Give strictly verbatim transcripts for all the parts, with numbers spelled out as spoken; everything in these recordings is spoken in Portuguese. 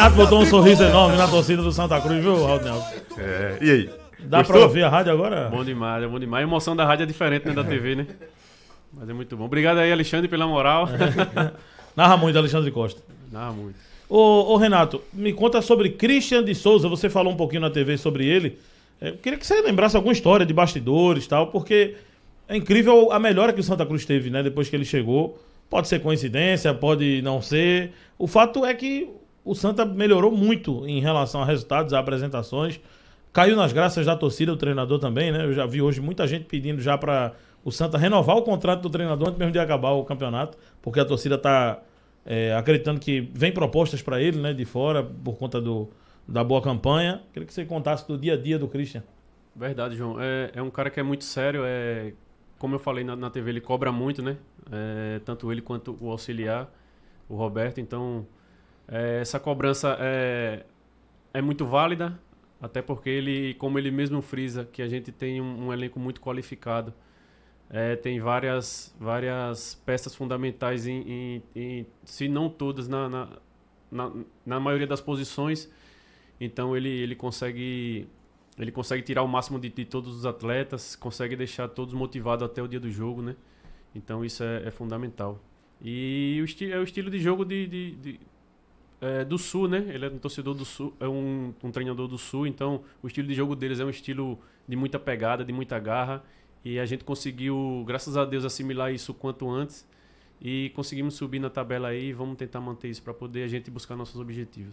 Renato botou um sorriso enorme na torcida do Santa Cruz, viu, Raul Nelson? É, e aí? Dá Gostou? pra ouvir a rádio agora? Bom demais, é bom demais. A emoção da rádio é diferente, né, da T V, né? Mas é muito bom. Obrigado aí, Alexandre, pela moral. Narra muito, Alexandre Costa. Narra muito. Ô, ô, Renato, me conta sobre Christian de Souza. Você falou um pouquinho na T V sobre ele. É, eu queria que você lembrasse alguma história de bastidores e tal, porque é incrível a melhora que o Santa Cruz teve, né, depois que ele chegou. Pode ser coincidência, pode não ser. O fato é que o Santa melhorou muito em relação a resultados, a apresentações. Caiu nas graças da torcida, o treinador também, né? Eu já vi hoje muita gente pedindo já para o Santa renovar o contrato do treinador antes mesmo de acabar o campeonato, porque a torcida está é, acreditando que vem propostas para ele, né, de fora, por conta do, da boa campanha. Queria que você contasse do dia a dia do Christian. Verdade, João. É, é um cara que é muito sério. É, como eu falei na, na T V, ele cobra muito, né? É, tanto ele quanto o auxiliar, o Roberto. Então, é, essa cobrança é, é muito válida, até porque ele, como ele mesmo frisa, que a gente tem um, um elenco muito qualificado. É, tem várias, várias peças fundamentais, em, em, em, se não todas, na, na, na, na maioria das posições. Então ele, ele, consegue, ele consegue tirar o máximo de, de todos os atletas, consegue deixar todos motivados até o dia do jogo, né? Então isso é, é fundamental. E o esti- é o estilo de jogo de, de, de, é, do Sul, né? Ele é um torcedor do Sul, é um, um treinador do Sul, então o estilo de jogo deles é um estilo de muita pegada, de muita garra. E a gente conseguiu, graças a Deus, assimilar isso o quanto antes. E conseguimos subir na tabela aí e vamos tentar manter isso para poder a gente buscar nossos objetivos.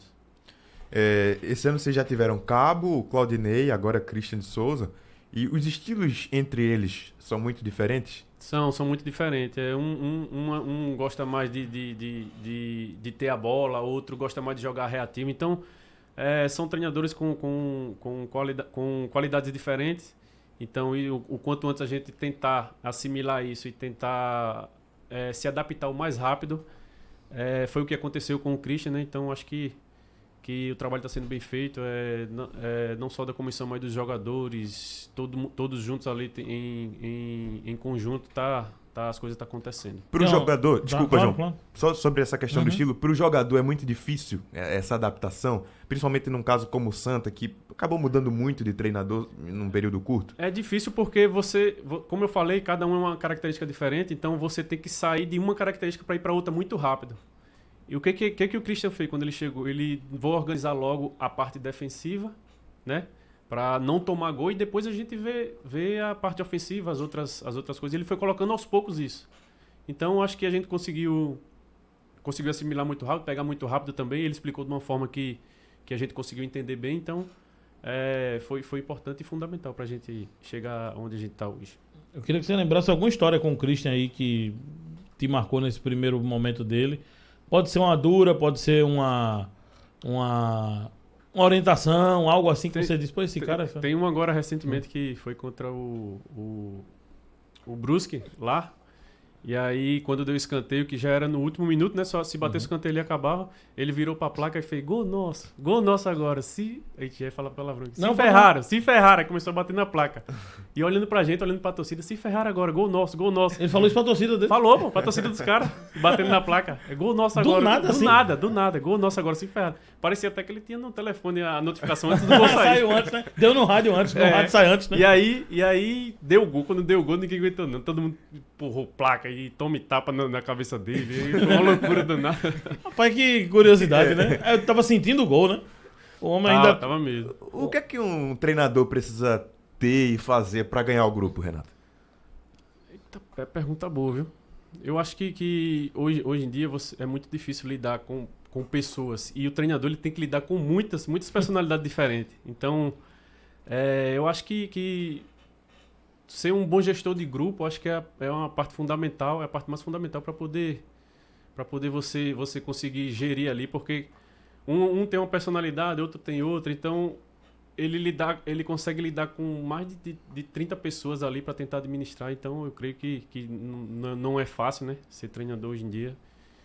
É, esse ano vocês já tiveram Cabo, Claudinei, agora Christian de Souza. E os estilos entre eles são muito diferentes? São, são muito diferentes. É, um, um, um, um gosta mais de, de, de, de, de ter a bola, outro gosta mais de jogar reativo. Então, é, são treinadores com, com, com, qualida, com qualidades diferentes. Então, e o, o quanto antes a gente tentar assimilar isso e tentar é, se adaptar o mais rápido, é, foi o que aconteceu com o Christian, né? Então, acho que, que o trabalho está sendo bem feito, é, não, é, não só da comissão, mas dos jogadores, todo, todos juntos ali em, em, em conjunto, tá, tá, as coisas estão acontecendo. Para o jogador, tá, desculpa, claro, João, claro. só sobre essa questão Uhum. do estilo, para o jogador é muito difícil essa adaptação, principalmente num caso como o Santa, que acabou mudando muito de treinador num período curto? É difícil porque você, como eu falei, cada um é uma característica diferente, então você tem que sair de uma característica para ir para outra muito rápido. E o que, que, que, que o Christian fez quando ele chegou? Ele vou organizar logo a parte defensiva, né? Para não tomar gol e depois a gente vê, vê a parte ofensiva, as outras, as outras coisas. Ele foi colocando aos poucos isso. Então acho que a gente conseguiu, conseguiu assimilar muito rápido, pegar muito rápido também. Ele explicou de uma forma que, que a gente conseguiu entender bem. Então é, foi, foi importante e fundamental para a gente chegar onde a gente está hoje. Eu queria que você lembrasse alguma história com o Christian aí que te marcou nesse primeiro momento dele. Pode ser uma dura, pode ser uma, uma, uma orientação, algo assim que Tem- você diz, pô, esse Tem- cara... Tem um agora recentemente que foi contra o, o, o Brusque lá. E aí, quando deu o escanteio, que já era no último minuto, né? Só se bater o escanteio ele acabava. Ele virou pra placa e fez gol nosso, gol nosso agora. Se. A gente ia falar palavrão. Se Não, ferraram, se ferraram. Aí começou a bater na placa. E olhando pra gente, olhando pra torcida, se ferraram agora, gol nosso, gol nosso. Ele falou isso pra torcida dele. Falou, pô, pra torcida dos caras, batendo na placa. É gol nosso Do agora. nada, do assim? nada, do nada. Gol nosso agora, se ferraram. Parecia até que ele tinha no telefone a notificação antes do gol sair. Saiu antes, né? Deu no rádio antes, no É. rádio sai antes, né? E aí, e aí deu gol. Quando deu gol, ninguém aguentou não. Todo mundo empurrou placa e tome tapa na, na cabeça dele. E foi uma loucura danada. Rapaz, que curiosidade, né? Eu tava sentindo o gol, né? O homem Tava, ainda... tava mesmo. O que é que um treinador precisa ter e fazer para ganhar o grupo, Renato? Eita, é pergunta boa, viu? Eu acho que, que hoje, hoje em dia você, é muito difícil lidar com, com pessoas. E o treinador ele tem que lidar com muitas, muitas personalidades diferentes. Então, é, eu acho que, que ser um bom gestor de grupo, eu acho que é, é uma parte fundamental, é a parte mais fundamental para poder, para poder você, você conseguir gerir ali, porque um, um tem uma personalidade, outro tem outra, então ele, lidar, ele consegue lidar com mais de, de, de trinta pessoas ali para tentar administrar, então eu creio que, que n- não é fácil, né, ser treinador hoje em dia.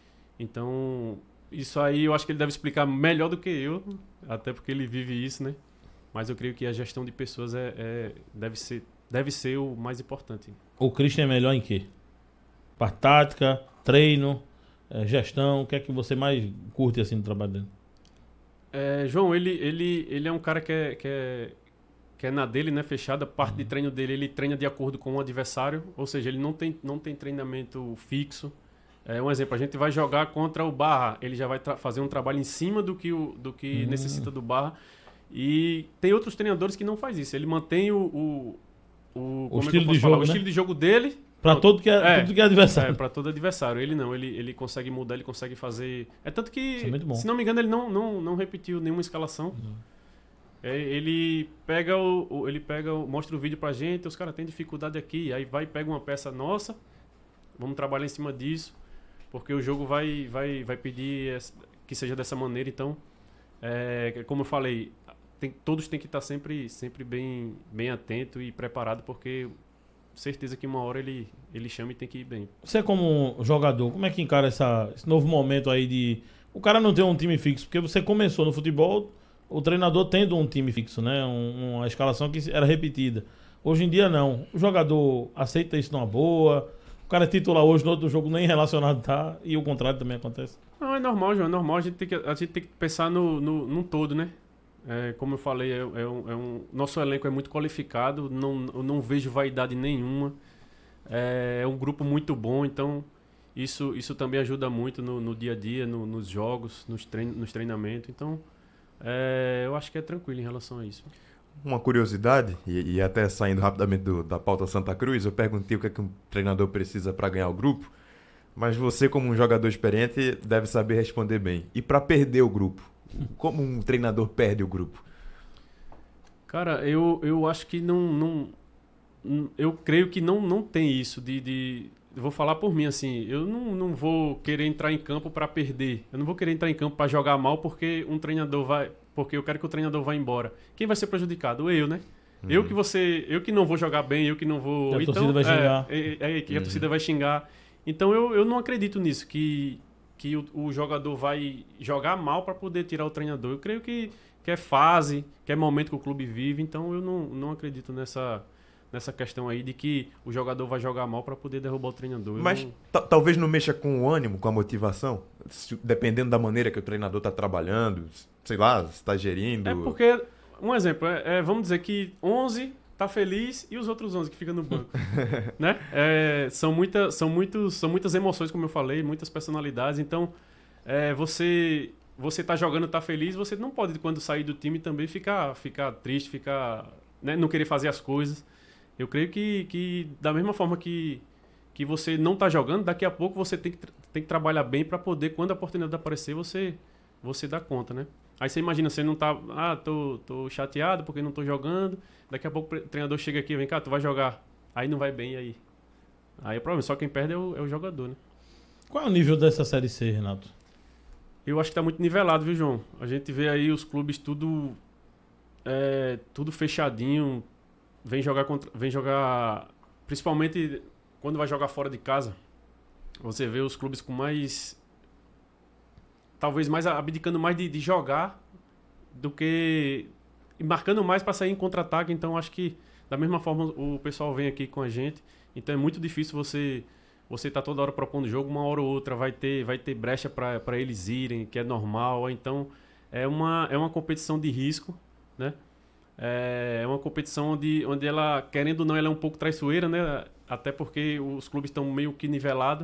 Então, isso aí eu acho que ele deve explicar melhor do que eu, até porque ele vive isso, né? Mas eu creio que a gestão de pessoas é, é, deve ser, deve ser o mais importante. O Christian é melhor em quê? Parte tática, treino, eh, gestão, o que é que você mais curte assim no trabalho dele? É, João, ele, ele, ele é um cara que é, que é, que é na dele, né, fechada. Parte Uhum. de treino dele, ele treina de acordo com o adversário, ou seja, ele não tem, não tem treinamento fixo. É, um exemplo, a gente vai jogar contra o Barra, ele já vai fazer um trabalho em cima do que, o, do que Uhum. necessita do Barra. E tem outros treinadores que não faz isso. Ele mantém o, o, o, como é que eu estilo posso de falar? jogo, o né? estilo de jogo dele. Pra todo que é, É, tudo que é adversário. É, pra todo adversário. Ele não, ele, ele consegue mudar, ele consegue fazer... É tanto que, Isso é muito bom. se não me engano, ele não, não, não repetiu nenhuma escalação. É, ele pega o, o- ele pega o, mostra o vídeo pra gente, os caras têm dificuldade aqui, aí vai e pega uma peça nossa, vamos trabalhar em cima disso, porque o jogo vai, vai, vai pedir essa- que seja dessa maneira. Então, é, como eu falei, tem, todos têm que estar sempre, sempre bem, bem atento e preparado, porque certeza que uma hora ele, ele chama e tem que ir bem. Você como jogador, como é que encara essa, esse novo momento aí de... O cara não ter um time fixo, porque você começou no futebol, o treinador tendo um time fixo, né? Um- uma escalação que era repetida. Hoje em dia não. O jogador aceita isso numa boa, o cara é titular hoje, no outro jogo nem relacionado tá, e o contrário também acontece. Não, é normal, João, é normal. A gente tem que, a gente tem que pensar no, no, num todo, né? É, como eu falei, é, é um, é um- nosso elenco é muito qualificado, não, eu não vejo vaidade nenhuma. É, é um grupo muito bom, então isso, isso também ajuda muito no, no dia a dia, no- nos jogos, nos, trein, nos treinamentos. Então, é, eu acho que é tranquilo em relação a isso. Uma curiosidade, e, e até saindo rapidamente do- da pauta Santa Cruz, eu perguntei o que, é que um treinador precisa para ganhar o grupo, mas você, como um jogador experiente, deve saber responder bem. E para perder o grupo? Como um treinador perde o grupo? Cara, eu, eu acho que não, não, não- eu creio que não, não tem isso de, de eu vou falar por mim assim, eu não, não vou querer entrar em campo para perder, eu não vou querer entrar em campo para jogar mal porque um treinador vai, porque eu quero que o treinador vá embora. Quem vai ser prejudicado? Eu, né? Eu que você, eu que não vou jogar bem, eu que não vou. Que a então, torcida vai é, xingar. É, é, que a torcida vai xingar. Então eu, eu não acredito nisso que que o, o jogador vai jogar mal para poder tirar o treinador. Eu creio que, que é fase, que é momento que o clube vive, então eu não, não acredito nessa, nessa questão aí de que o jogador vai jogar mal para poder derrubar o treinador. Eu Mas não- ta- talvez não mexa com o ânimo, com a motivação, se- dependendo da maneira que o treinador está trabalhando, sei lá, se está gerindo. É porque, um exemplo, é, é, vamos dizer que onze tá feliz e os outros onze que ficam no banco, né? É, são, muita, são, muitos, são muitas emoções, como eu falei, muitas personalidades, então é, você você tá jogando, tá feliz, você não pode, quando sair do time, também ficar, ficar triste, ficar, né, não querer fazer as coisas. Eu creio que, que da mesma forma que, que você não tá jogando, daqui a pouco você tem que, tra- tem que trabalhar bem para poder, quando a oportunidade aparecer, você, você dá conta, né? Aí você imagina, você não tá, ah, tô, tô chateado porque não tô jogando, daqui a pouco o treinador chega aqui, vem cá, tu vai jogar. Aí não vai bem, aí. Aí é problema, só quem perde é o, é o jogador, né? Qual é o nível dessa Série C, Renato? Eu acho que tá muito nivelado, viu, João? A gente vê aí os clubes tudo é, tudo fechadinho, vem jogar contra, vem jogar, principalmente quando vai jogar fora de casa. Você vê os clubes com mais, talvez mais abdicando mais de, de jogar do que e marcando mais para sair em contra-ataque. Então acho que da mesma forma o pessoal vem aqui com a gente. Então é muito difícil você você tá toda hora propondo jogo, uma hora ou outra vai ter vai ter brecha para eles irem, que é normal. Então é uma é uma competição de risco, né? É uma competição onde onde ela, querendo ou não, ela é um pouco traiçoeira, né? Até porque os clubes estão meio que nivelados.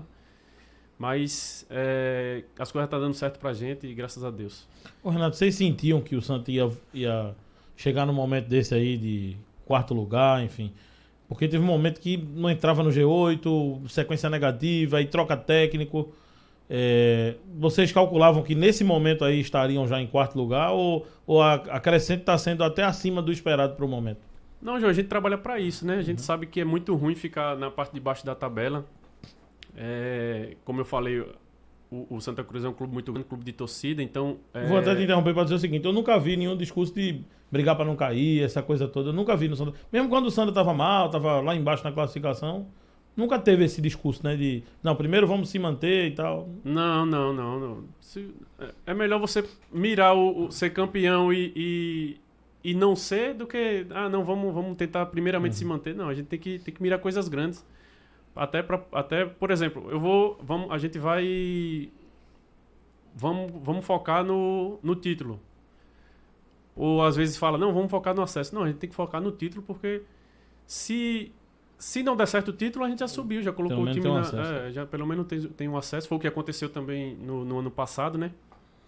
Mas é, as coisas estão dando certo pra gente e graças a Deus. Ô, Renato, vocês sentiam que o Santos ia, ia chegar num momento desse aí de quarto lugar, enfim? Porque teve um momento que não entrava no G oito, sequência negativa, aí troca técnico. É, vocês calculavam que nesse momento aí estariam já em quarto lugar ou, ou a, a crescente está sendo até acima do esperado para o momento? Não, João, a gente trabalha pra isso, né? A gente sabe que é muito ruim ficar na parte de baixo da tabela. É, como eu falei, o, o Santa Cruz é um clube muito grande, um clube de torcida, então... É... Vou até te interromper para dizer o seguinte, eu nunca vi nenhum discurso de brigar para não cair, essa coisa toda, eu nunca vi no Santa. Mesmo quando o Santa estava mal, estava lá embaixo na classificação, nunca teve esse discurso, né, de, não, primeiro vamos se manter e tal. Não, não, não. não. Se- é- é melhor você mirar o, o- ser campeão e, e, e não ser do que, ah, não, vamos, vamos tentar primeiramente se manter. Não, a gente tem que, tem que mirar coisas grandes. Até, pra, até, por exemplo, eu vou, vamos, a gente vai, vamos, vamos focar no, no título. Ou às vezes fala, não, vamos focar no acesso. Não, a gente tem que focar no título, porque se, se não der certo o título, a gente já subiu, já colocou Pelo o time menos tem um na... acesso. É, já pelo menos tem, tem um acesso. Foi o que aconteceu também no, no ano passado, né?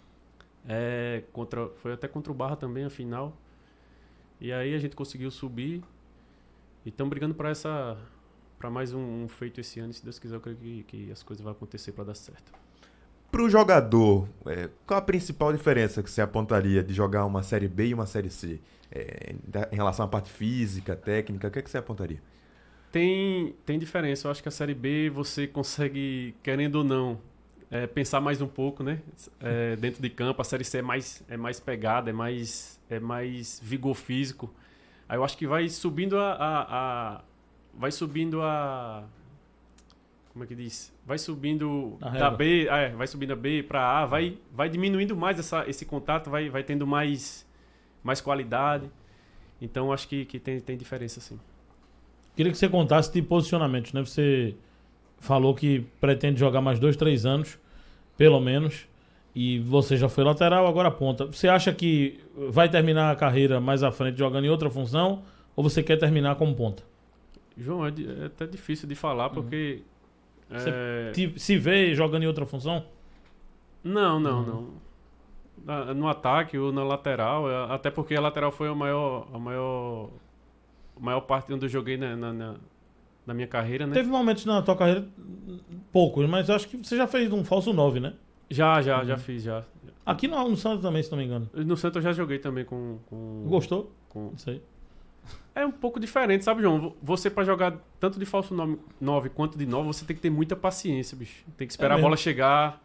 É, contra, foi até contra o Barra também, a final. E aí a gente conseguiu subir. E estamos brigando para essa... para mais um, um feito esse ano. Se Deus quiser, eu creio que, que as coisas vão acontecer para dar certo. Para o jogador, é, qual a principal diferença que você apontaria de jogar uma Série B e uma Série C? É, em relação à parte física, técnica, o que, é que você apontaria? Tem, tem diferença. Eu acho que a Série B você consegue, querendo ou não, é, pensar mais um pouco, né? É, dentro de campo. A Série C é mais, é mais pegada, é mais, é mais vigor físico. Aí eu acho que vai subindo a... a, a vai subindo a... Como é que diz? Vai subindo A da régua. B, é, vai subindo da B para A, vai, vai diminuindo mais essa, esse contato, vai, vai tendo mais, mais qualidade. Então acho que, que tem, tem diferença sim. Queria que você contasse de posicionamento, né? Você falou que pretende jogar mais dois, três anos, pelo menos, e você já foi lateral, agora ponta. Você acha que vai terminar a carreira mais à frente jogando em outra função, ou você quer terminar como ponta? João, é, di- é até difícil de falar, porque... Você é, Te- Se vê jogando em outra função? Não, não, Uhum. não. Na- no ataque ou na lateral, é, até porque a lateral foi a maior, a maior, a maior parte onde eu joguei na, na, na- na minha carreira, né? Teve momentos na tua carreira, poucos, mas acho que você já fez um falso nove, né? Já, já, já Uhum. fiz, já. Aqui no, no Santos também, se não me engano. No Santos eu já joguei também com... com, Gostou? com- Isso aí. É um pouco diferente, sabe, João? Vo- Você, pra jogar tanto de falso nove quanto de nove, você tem que ter muita paciência, bicho. Tem que esperar É a mesmo. bola chegar.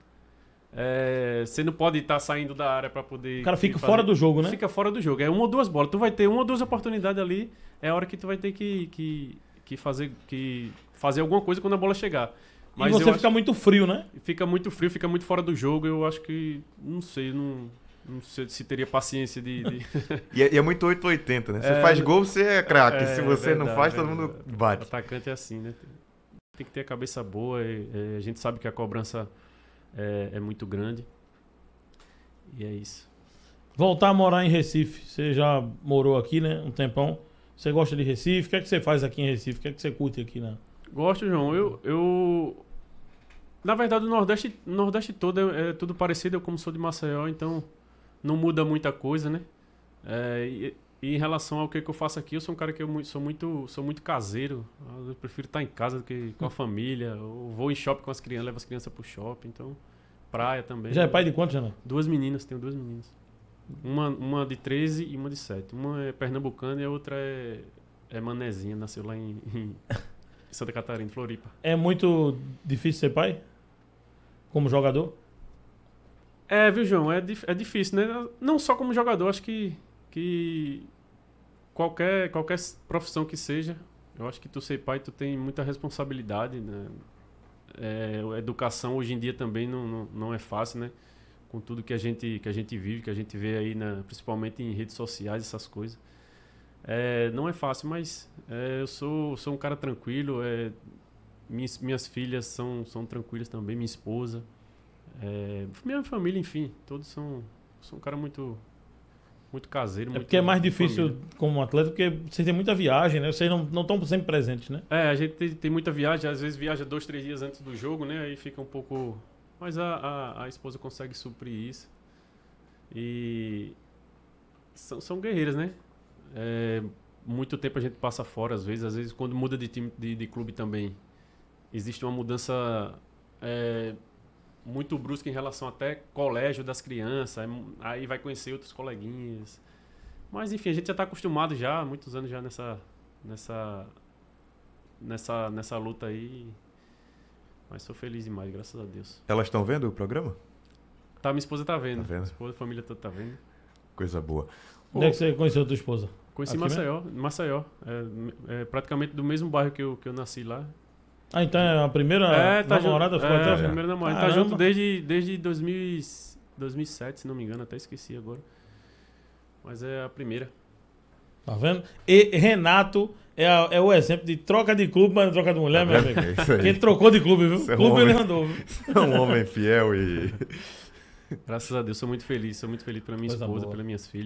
É, você não pode estar saindo da área pra poder... O cara fica fazer- fora do jogo, né? Fica fora do jogo. É uma ou duas bolas. Tu vai ter uma ou duas oportunidades ali. É a hora que tu vai ter que, que, que, fazer, que fazer alguma coisa quando a bola chegar. E você eu fica acho- muito frio, né? fica muito frio, fica muito fora do jogo. Eu acho que... Não sei, não, não sei se teria paciência de... de... E é, e é muito oito ou oitenta, né? Você É, faz gol, você é craque. é Se você não verdade, faz, todo verdade. mundo O bate. atacante é assim, né? Tem que ter a cabeça boa. e- e a gente sabe que a cobrança é, é muito grande. E é isso. Voltar a morar em Recife. Você já morou aqui, né? Um tempão. Você gosta de Recife? O que é que você faz aqui em Recife? O que é que você curte aqui, né? Gosto, João. Eu, eu... Na verdade, o Nordeste, o Nordeste todo é, é tudo parecido. Eu, como sou de Maceió, então não muda muita coisa, né? É, e, e em relação ao que, que eu faço aqui, eu sou um cara que eu mu- sou muito, sou muito caseiro. Eu prefiro estar em casa do que com a família. Eu vou em shopping com as crianças, levo as crianças pro shopping. Então, praia também. Já é pai de quantos, Renan? Duas meninas, tenho duas meninas. Uma, uma de treze e uma de sete. Uma é pernambucana e a outra é, é manezinha, nasceu lá em, em Santa Catarina, Floripa. É muito difícil ser pai? Como jogador? É, viu, João? É, dif- é difícil, né? Não só como jogador, acho que, que qualquer, qualquer s- profissão que seja, eu acho que tu ser pai, tu tem muita responsabilidade, né? É, a educação hoje em dia também não, não, não é fácil, né? Com tudo que a gente, que a gente vive, que a gente vê aí, na, principalmente em redes sociais, essas coisas. É, não é fácil, mas é, eu sou, sou um cara tranquilo. É, minhas, minhas filhas são, são tranquilas também, minha esposa. É, minha família, enfim, todos são... Sou um cara muito, muito caseiro. É muito porque é mais de difícil família. como atleta, porque vocês têm muita viagem, né? Vocês não estão sempre presentes, né? É, a gente tem, tem muita viagem, às vezes viaja dois, três dias antes do jogo, né? Aí fica um pouco... Mas a, a, a esposa consegue suprir isso. E são, são guerreiras, né? É, muito tempo a gente passa fora, às vezes. Às vezes, quando muda de time, de, de clube também, existe uma mudança é, muito brusca em relação até colégio das crianças. Aí, aí vai conhecer outros coleguinhas. Mas, enfim, a gente já está acostumado já, há muitos anos já nessa... nessa nessa, nessa luta aí. Mas sou feliz demais, graças a Deus. Elas estão vendo o programa? Tá, minha esposa tá vendo. Tá vendo? Minha esposa, a família toda tá vendo. Coisa boa. Onde é que você conheceu a tua esposa? Conheci Aqui Maceió, Maceió. É, é praticamente do mesmo bairro que eu, que eu nasci lá. Ah, então é a primeira é, tá namorada junto, ficou é, até... a primeira namorada. Tá Caramba. junto desde, desde dois mil e, dois mil e sete, se não me engano, até esqueci agora. Mas é a primeira. Tá vendo? E Renato é, a- é o exemplo de troca de clube, mas não troca de mulher, meu amigo. É isso aí. Quem trocou de clube, viu? Isso é um Clube ele homem. andou, viu? É um homem fiel e Graças a Deus, sou muito feliz. Sou muito feliz pela minha Coisa esposa, boa. pelas minhas filhas.